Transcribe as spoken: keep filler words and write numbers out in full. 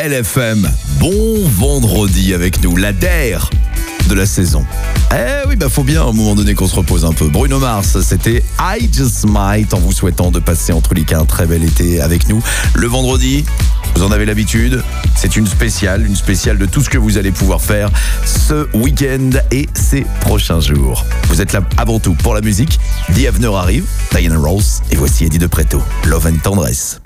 L F M. Bon vendredi avec nous, la D E R de la saison. Eh oui, bah faut bien à un moment donné qu'on se repose un peu. Bruno Mars, c'était I Just Might, en vous souhaitant de passer en tous les cas un très bel été avec nous. Le vendredi, vous en avez l'habitude, c'est une spéciale, une spéciale de tout ce que vous allez pouvoir faire ce week-end et ces prochains jours. Vous êtes là avant tout pour la musique. The Avenger arrive, Diana Ross, et voici Eddie De Pretto, Love and Tendresse.